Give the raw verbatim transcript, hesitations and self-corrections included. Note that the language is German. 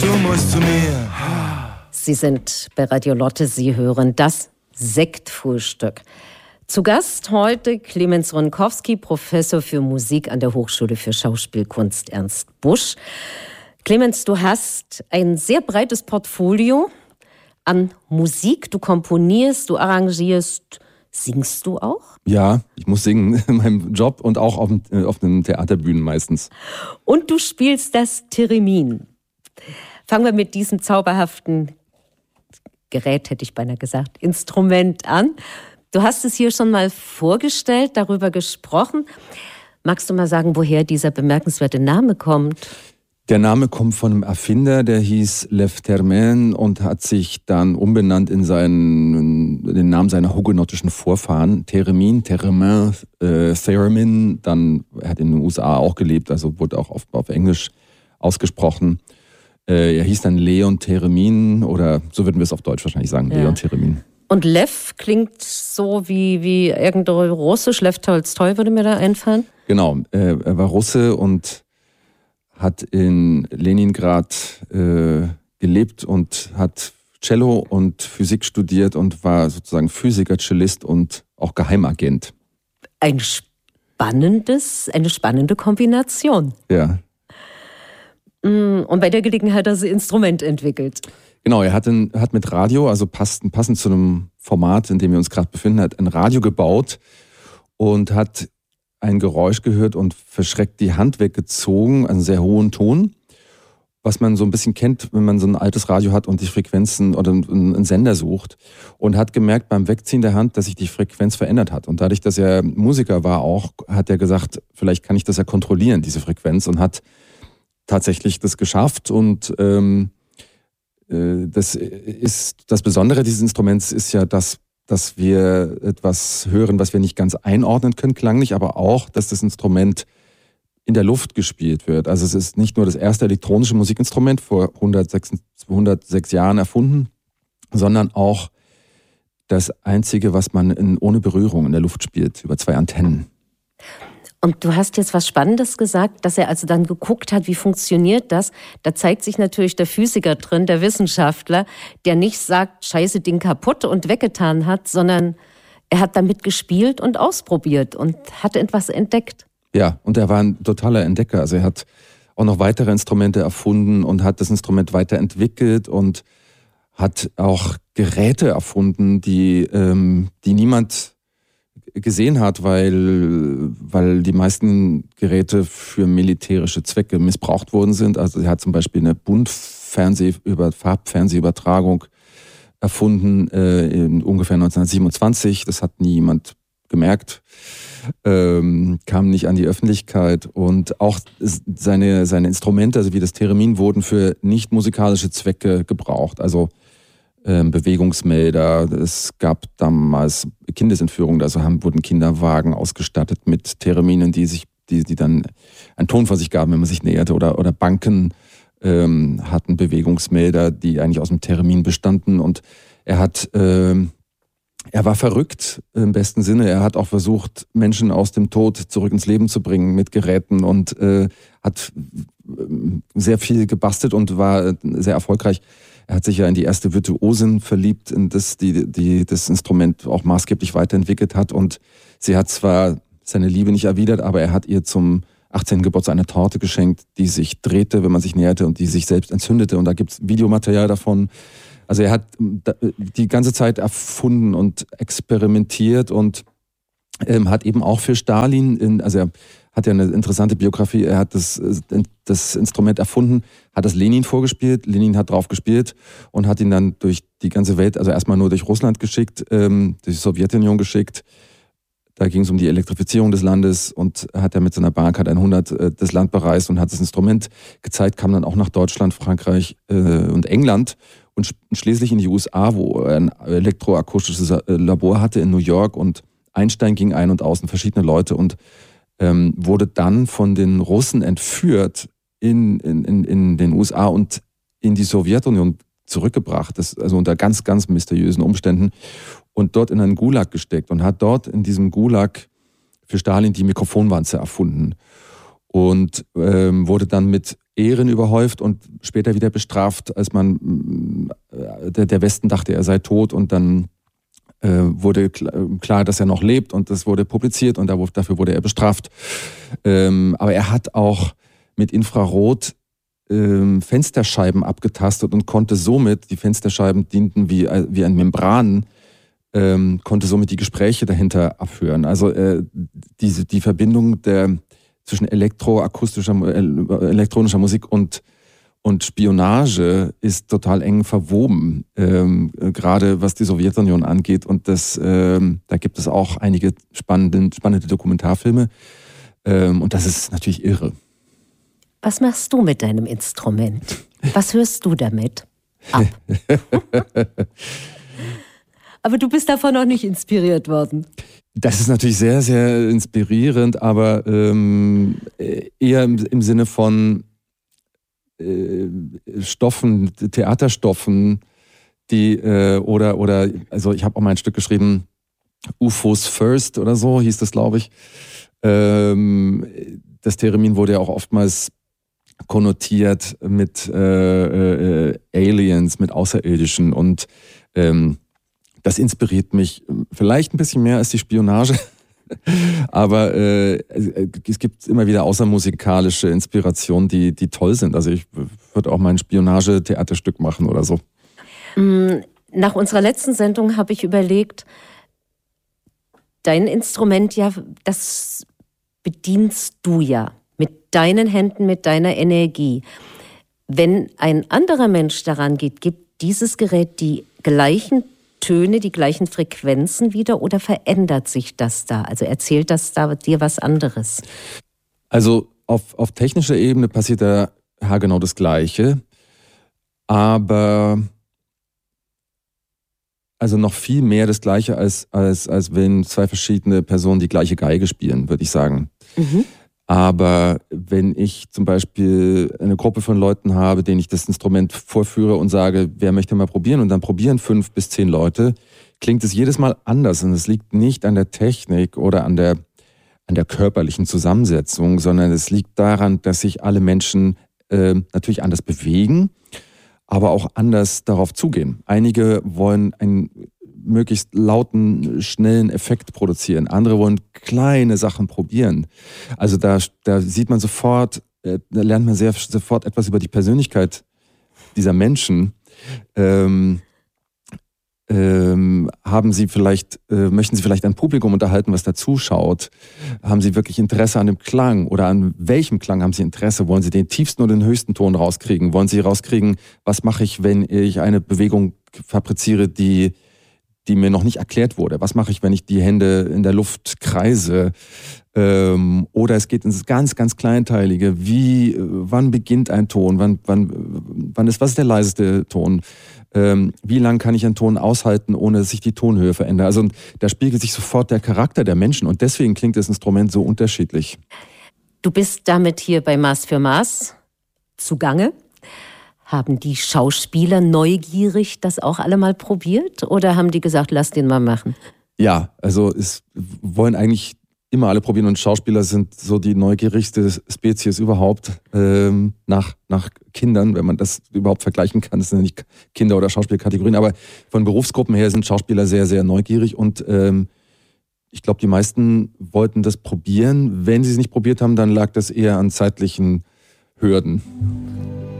Du musst zu mir. Sie sind bei Radio Lotte, Sie hören das Sektfrühstück. Zu Gast heute Clemens Ronkowski, Professor für Musik an der Hochschule für Schauspielkunst Ernst Busch. Clemens, du hast ein sehr breites Portfolio an Musik. Du komponierst, du arrangierst. Singst du auch? Ja, ich muss singen in meinem Job und auch auf, dem, auf den Theaterbühnen meistens. Und du spielst das Theremin. Fangen wir mit diesem zauberhaften Gerät, hätte ich beinahe gesagt, Instrument an. Du hast es hier schon mal vorgestellt, darüber gesprochen. Magst du mal sagen, woher dieser bemerkenswerte Name kommt? Der Name kommt von einem Erfinder, der hieß Lev Theremin und hat sich dann umbenannt in seinen, den Namen seiner hugenottischen Vorfahren. Theremin, Theremin, äh, Theremin. Dann, er hat in den U S A auch gelebt, also wurde auch auf, auf Englisch ausgesprochen. Äh, er hieß dann Leon Theremin oder so würden wir es auf Deutsch wahrscheinlich sagen, ja. Leon Theremin. Und Lev klingt so wie, wie irgendein Russisch. Lev Tolstoi würde mir da einfallen. Genau, äh, er war Russe und hat in Leningrad äh, gelebt und hat Cello und Physik studiert und war sozusagen Physiker, Cellist und auch Geheimagent. Ein spannendes, eine spannende Kombination. Ja. Und bei der Gelegenheit hat er das Instrument entwickelt. Genau, er hat, ein, hat mit Radio, also passend, passend zu einem Format, in dem wir uns gerade befinden, hat ein Radio gebaut und hat ein Geräusch gehört und verschreckt die Hand weggezogen, einen sehr hohen Ton, was man so ein bisschen kennt, wenn man so ein altes Radio hat und die Frequenzen oder einen Sender sucht, und hat gemerkt beim Wegziehen der Hand, dass sich die Frequenz verändert hat. Und dadurch, dass er Musiker war auch, hat er gesagt, vielleicht kann ich das ja kontrollieren, diese Frequenz, und hat tatsächlich das geschafft. Und ähm, das ist das Besondere dieses Instruments ist ja, dass, dass wir etwas hören, was wir nicht ganz einordnen können, klanglich, aber auch, dass das Instrument in der Luft gespielt wird. Also es ist nicht nur das erste elektronische Musikinstrument vor hundertsechs, hundertsechs Jahren erfunden, sondern auch das einzige, was man in, ohne Berührung in der Luft spielt, über zwei Antennen. Und du hast jetzt was Spannendes gesagt, dass er also dann geguckt hat, wie funktioniert das. Da zeigt sich natürlich der Physiker drin, der Wissenschaftler, der nicht sagt, scheiße, Ding kaputt und weggetan hat, sondern er hat damit gespielt und ausprobiert und hat etwas entdeckt. Ja, und er war ein totaler Entdecker. Also er hat auch noch weitere Instrumente erfunden und hat das Instrument weiterentwickelt und hat auch Geräte erfunden, die, ähm, die niemand gesehen hat, weil, weil die meisten Geräte für militärische Zwecke missbraucht worden sind. Also er hat zum Beispiel eine Buntfernseh- über Farbfernsehübertragung erfunden äh, in ungefähr neunzehnhundertsiebenundzwanzig. Das hat nie jemand gemerkt, ähm, kam nicht an die Öffentlichkeit, und auch seine, seine Instrumente, also wie das Theremin, wurden für nicht musikalische Zwecke gebraucht. Also Bewegungsmelder, es gab damals Kindesentführungen, also haben, wurden Kinderwagen ausgestattet mit Thereminen, die sich, die, die dann einen Ton von sich gaben, wenn man sich näherte, oder, oder Banken ähm, hatten Bewegungsmelder, die eigentlich aus dem Theremin bestanden, und er hat, ähm, er war verrückt im besten Sinne. Er hat auch versucht, Menschen aus dem Tod zurück ins Leben zu bringen mit Geräten, und äh, hat sehr viel gebastelt und war sehr erfolgreich. Er hat sich ja in die erste Virtuosin verliebt, in das die, die das Instrument auch maßgeblich weiterentwickelt hat. Und sie hat zwar seine Liebe nicht erwidert, aber er hat ihr zum achtzehnten Geburtstag eine Torte geschenkt, die sich drehte, wenn man sich näherte, und die sich selbst entzündete. Und da gibt es Videomaterial davon. Also er hat die ganze Zeit erfunden und experimentiert und ähm, hat eben auch für Stalin, in, also er hat ja eine interessante Biografie, er hat das, das Instrument erfunden, hat das Lenin vorgespielt, Lenin hat drauf gespielt und hat ihn dann durch die ganze Welt, also erstmal nur durch Russland geschickt, ähm, durch die Sowjetunion geschickt. Da ging es um die Elektrifizierung des Landes, und hat er mit seiner Bahn hat hundert äh, das Land bereist und hat das Instrument gezeigt, kam dann auch nach Deutschland, Frankreich äh, und England und sch- schließlich in die U S A, wo er ein elektroakustisches äh, Labor hatte in New York, und Einstein ging ein und aus und verschiedene Leute, und ähm, wurde dann von den Russen entführt in, in, in, in den U S A und in die Sowjetunion zurückgebracht, das, also unter ganz, ganz mysteriösen Umständen, und dort in einen Gulag gesteckt und hat dort in diesem Gulag für Stalin die Mikrofonwanze erfunden und ähm, wurde dann mit Ehren überhäuft und später wieder bestraft, als man, der, der Westen dachte, er sei tot und dann äh, wurde klar, dass er noch lebt und das wurde publiziert und dafür wurde er bestraft. Ähm, aber er hat auch mit Infrarot ähm, Fensterscheiben abgetastet und konnte somit, die Fensterscheiben dienten wie, wie ein Membran, ähm, konnte somit die Gespräche dahinter abhören. Also äh, diese, die Verbindung der zwischen elektroakustischer, elektronischer Musik und, und Spionage ist total eng verwoben, ähm, gerade was die Sowjetunion angeht. Und das, ähm, da gibt es auch einige spannende, spannende Dokumentarfilme. Ähm, und das ist natürlich irre. Was machst du mit deinem Instrument? Was hörst du damit ab? Aber du bist davon noch nicht inspiriert worden. Das ist natürlich sehr, sehr inspirierend, aber ähm, eher im, im Sinne von äh, Stoffen, Theaterstoffen, die äh, oder, oder, also ich habe auch mal ein Stück geschrieben, U F Os First oder so hieß das, glaube ich. Ähm, das Theremin wurde ja auch oftmals konnotiert mit äh, äh, Aliens, mit Außerirdischen und ähm, das inspiriert mich vielleicht ein bisschen mehr als die Spionage, aber äh, es gibt immer wieder außermusikalische Inspirationen, die, die toll sind. Also ich würde auch mal ein Spionage-Theaterstück machen oder so. Nach unserer letzten Sendung habe ich überlegt, dein Instrument, ja, das bedienst du ja mit deinen Händen, mit deiner Energie. Wenn ein anderer Mensch daran geht, gibt dieses Gerät die gleichen Töne, die gleichen Frequenzen wieder oder verändert sich das da? Also erzählt das da dir was anderes? Also auf, auf technischer Ebene passiert da haargenau das Gleiche, aber also noch viel mehr das Gleiche, als, als, als wenn zwei verschiedene Personen die gleiche Geige spielen, würde ich sagen. Mhm. Aber wenn ich zum Beispiel eine Gruppe von Leuten habe, denen ich das Instrument vorführe und sage, wer möchte mal probieren, und dann probieren fünf bis zehn Leute, klingt es jedes Mal anders. Und es liegt nicht an der Technik oder an der, an der körperlichen Zusammensetzung, sondern es liegt daran, dass sich alle Menschen äh, natürlich anders bewegen, aber auch anders darauf zugehen. Einige wollen einen möglichst lauten, schnellen Effekt produzieren. Andere wollen kleine Sachen probieren. Also da, da sieht man sofort, da lernt man sehr sofort etwas über die Persönlichkeit dieser Menschen. Ähm, ähm, haben Sie vielleicht, äh, möchten Sie vielleicht ein Publikum unterhalten, was da zuschaut? Haben Sie wirklich Interesse an dem Klang oder an welchem Klang haben Sie Interesse? Wollen Sie den tiefsten oder den höchsten Ton rauskriegen? Wollen Sie rauskriegen, was mache ich, wenn ich eine Bewegung fabriziere, die die mir noch nicht erklärt wurde. Was mache ich, wenn ich die Hände in der Luft kreise? Ähm, oder es geht ins ganz, ganz Kleinteilige. Wie, wann beginnt ein Ton? Wann, wann, wann ist, was ist der leiseste Ton? Ähm, wie lang kann ich einen Ton aushalten, ohne dass sich die Tonhöhe verändert? Also da spiegelt sich sofort der Charakter der Menschen und deswegen klingt das Instrument so unterschiedlich. Du bist damit hier bei Maß für Maß zugange. Haben die Schauspieler neugierig das auch alle mal probiert oder haben die gesagt, lass den mal machen? Ja, also es wollen eigentlich immer alle probieren und Schauspieler sind so die neugierigste Spezies überhaupt ähm, nach, nach Kindern, wenn man das überhaupt vergleichen kann. Das sind ja nicht Kinder- oder Schauspielkategorien, aber von Berufsgruppen her sind Schauspieler sehr, sehr neugierig und ähm, ich glaube, die meisten wollten das probieren. Wenn sie es nicht probiert haben, dann lag das eher an zeitlichen Hürden.